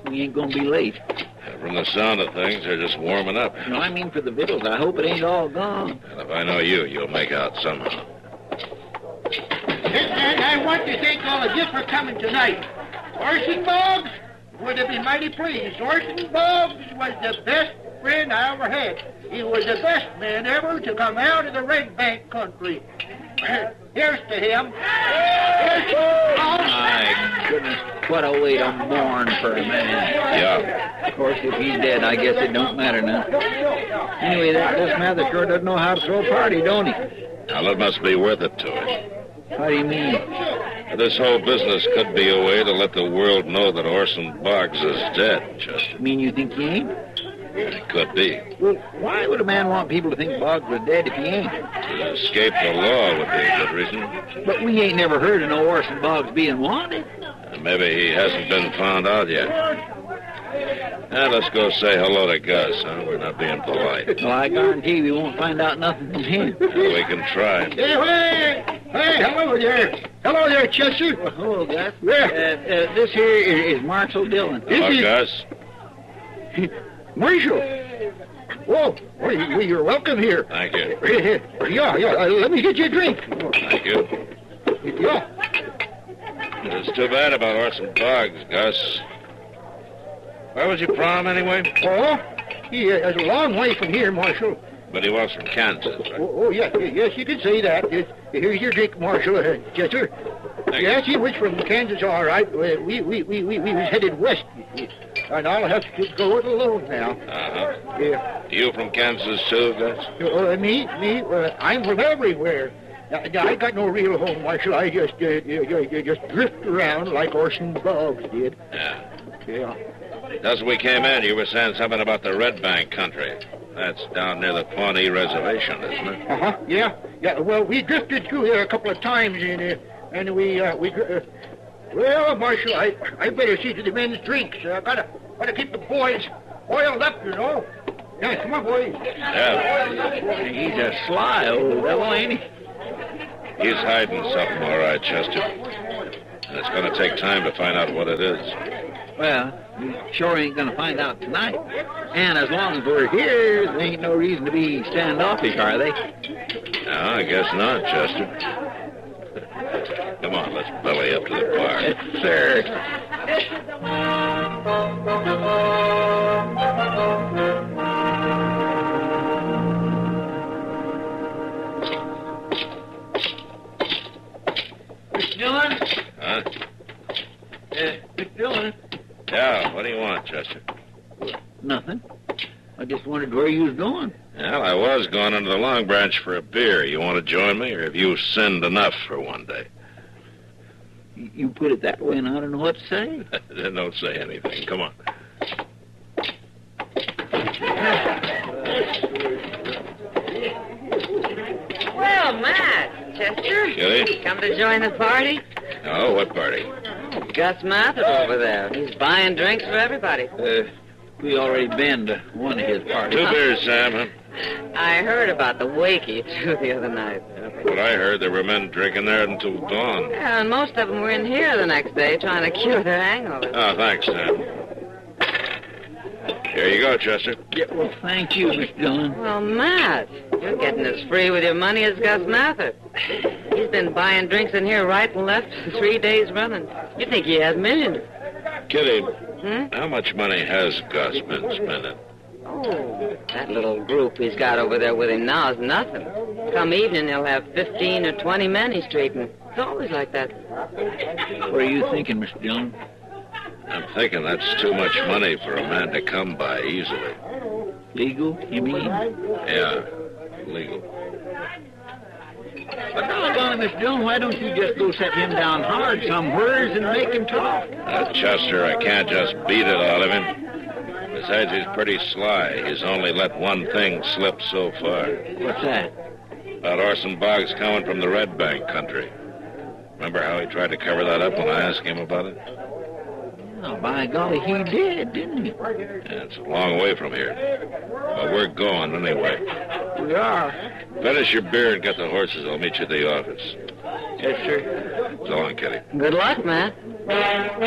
we ain't gonna be late. From the sound of things, they're just warming up. No, I mean for the victuals. I hope it ain't all gone. And if I know you, you'll make out somehow. And I want to thank all of you for coming tonight. Orson Boggs would have been mighty pleased. Orson Boggs was the best friend I ever had. He was the best man ever to come out of the Red Bank country. Here's to him. Here's to My goodness, what a way to mourn for a man. Yeah. Of course, if he's dead, I guess it don't matter now. Anyway, this Mather sure doesn't know how to throw a party, don't he? Well, it must be worth it to him. How do you mean? This whole business could be a way to let the world know that Orson Boggs is dead, Chester. You mean you think he ain't? It could be. Well, why would a man want people to think Boggs was dead if he ain't? To escape the law would be a good reason. But we ain't never heard of no Orson Boggs being wanted. And maybe he hasn't been found out yet. Now, let's go say hello to Gus, huh? We're not being polite. Well, I guarantee we won't find out nothing from him. Well, we can try. Hey, hello there. Hello there, Chester. Well, hello, Gus. This here is Marshall Dillon. Hello, Gus. Marshall. Oh, well, you're welcome here. Thank you. Yeah, let me get you a drink. Thank you. Yeah. It's too bad about Orson Boggs, Gus. Where was your prom, anyway? Oh, he is a long way from here, Marshal. But he was from Kansas, right? Yes, you can say that. Here's your drink, Marshal. Chester. Yes, he was from Kansas, all right. We was headed west, and I'll have to go it alone now. Uh-huh. Yeah. You from Kansas, too, Gus? Me? I'm from everywhere. I got no real home, Marshal. I just drift around like Orson Boggs did. Yeah. Just as we came in, you were saying something about the Red Bank country. That's down near the Pawnee Reservation, isn't it? Uh-huh, yeah. Well, we drifted through there a couple of times, and well, Marshal, I better see to the men's drinks. I gotta keep the boys oiled up, you know. Yeah, come on, boys. Yeah. He's a sly old devil, ain't he? He's hiding something, all right, Chester. And it's going to take time to find out what it is. Well, we sure ain't gonna find out tonight. And as long as we're here, there ain't no reason to be standoffish, are they? No, I guess not, Chester. Come on, let's belly up to the bar. Yes, sir. Mr. Dillon? Huh? Mr. Dillon? Yeah, what do you want, Chester? Nothing. I just wondered where you was going. Well, I was going into the Long Branch for a beer. You want to join me, or have you sinned enough for one day? You put it that way, and I don't know what to say. Then don't say anything. Come on. Well, Matt, Chester. Kitty? Come to join the party? Oh, what party? Gus Mather over there. He's buying drinks for everybody. We already been to one of his parties. 2 beers, Sam, huh? I heard about the wakey, too, the other night. What I heard, there were men drinking there until dawn. Yeah, and most of them were in here the next day trying to cure their hangover. Oh, thanks, Sam. Here you go, Chester. Yeah, well, thank you, Mr. Dillon. Well, Matt, you're getting as free with your money as Gus Mather. He's been buying drinks in here right and left for 3 days running. You'd think he has millions. Kitty, how much money has Gus been spending? Oh, that little group he's got over there with him now is nothing. Come evening, he'll have 15 or 20 men he's treating. It's always like that. What are you thinking, Mr. Dillon? I'm thinking that's too much money for a man to come by easily. Legal, you mean? Yeah, legal. But doggone it, Mr. Dillon, why don't you just go set him down hard somewheres and make him talk? Chester, I can't just beat it out of him. Besides, he's pretty sly. He's only let one thing slip so far. What's that? About Orson Boggs coming from the Red Bank country. Remember how he tried to cover that up when I asked him about it? Oh, by golly, he did, didn't he? Yeah, it's a long way from here. But we're going anyway. We are. Finish your beer and get the horses. I'll meet you at the office. Yes, sir. So long, Kitty. Good luck, Matt.